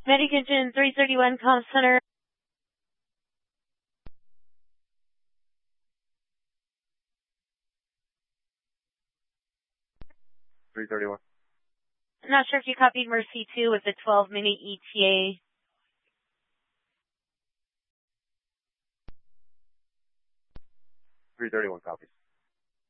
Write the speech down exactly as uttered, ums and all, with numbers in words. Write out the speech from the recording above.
Medication three thirty-one call center. three thirty-one. I'm not sure if you copied Mercy two with the twelve minute E T A. three thirty-one copies.